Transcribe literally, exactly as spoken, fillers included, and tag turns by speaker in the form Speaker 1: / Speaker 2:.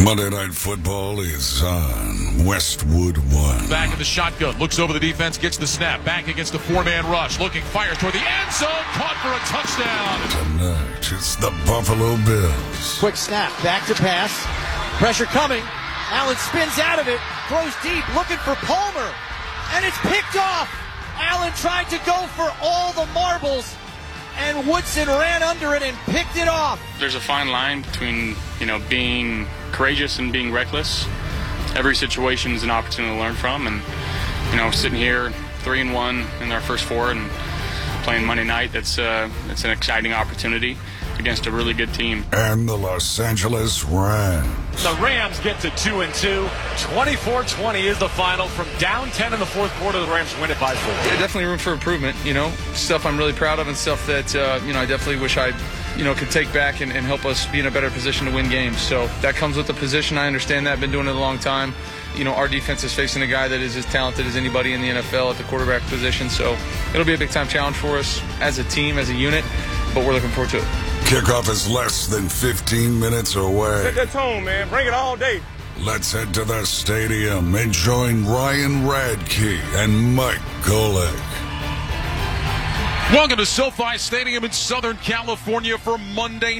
Speaker 1: Monday Night Football is on Westwood One.
Speaker 2: Back in the shotgun, looks over the defense, gets the snap, back against the four-man rush, looking, fires toward the end zone, caught for a touchdown.
Speaker 1: Tonight, it's the Buffalo Bills.
Speaker 3: Quick snap, back to pass, pressure coming, Allen spins out of it, throws deep, looking for Palmer, and it's picked off. Allen tried to go for all the marbles, and Woodson ran under it and picked it off.
Speaker 4: There's a fine line between, you know, being courageous and being reckless. Every situation is an opportunity to learn from, and, you know, sitting here three and one in our first four and playing Monday night, that's uh, that's an exciting opportunity against a really good team.
Speaker 1: And the Los Angeles Rams.
Speaker 5: The Rams get to two and two. twenty-four twenty is the final. From down ten in the fourth quarter, the Rams win it by four.
Speaker 6: Yeah, definitely room for improvement. You know, stuff I'm really proud of and stuff that uh, you know I definitely wish I, you know, could take back and, and help us be in a better position to win games. So that comes with the position. I understand that. I've been doing it a long time. You know, our defense is facing a guy that is as talented as anybody in the N F L at the quarterback position. So it'll be a big time challenge for us as a team, as a unit. But we're looking forward to it.
Speaker 1: Kickoff is less than fifteen minutes away.
Speaker 7: Set that tone, man. Bring it all day.
Speaker 1: Let's head to the stadium and join Ryan Radke and Mike Golick.
Speaker 2: Welcome to SoFi Stadium in Southern California for Monday